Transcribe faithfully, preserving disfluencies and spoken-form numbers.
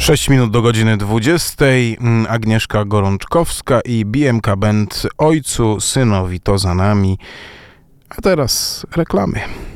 sześć minut do godziny dwudziestej. Agnieszka Gorączkowska i B M K Band Ojcu, Synowi to za nami. A teraz reklamy.